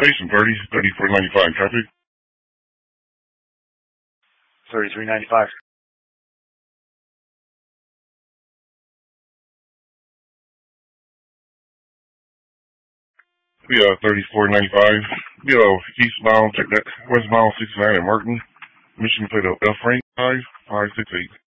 Station 3495 traffic. 3395. Yeah, 3495. Eastbound, check that. Westbound 69 at Martin. Mission plate of F rank 5568.